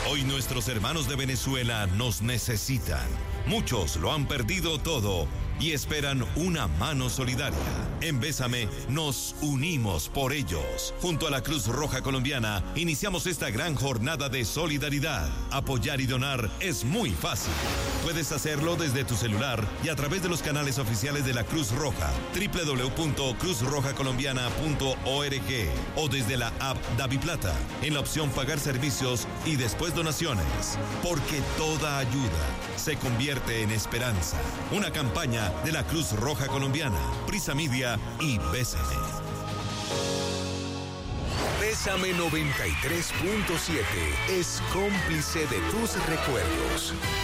Hoy nuestros hermanos de Venezuela nos necesitan. Muchos lo han perdido todo y esperan una mano solidaria. En Bésame nos unimos por ellos. Junto a la Cruz Roja Colombiana iniciamos esta gran jornada de solidaridad. Apoyar y donar es muy fácil. Puedes hacerlo desde tu celular y a través de los canales oficiales de la Cruz Roja, www.cruzrojacolombiana.org o desde la app DaviPlata, en la opción Pagar servicios y después donaciones. Porque toda ayuda se convierte en esperanza. Una campaña de la Cruz Roja Colombiana, Prisa Media y Bésame. Bésame 93.7 es cómplice de tus recuerdos.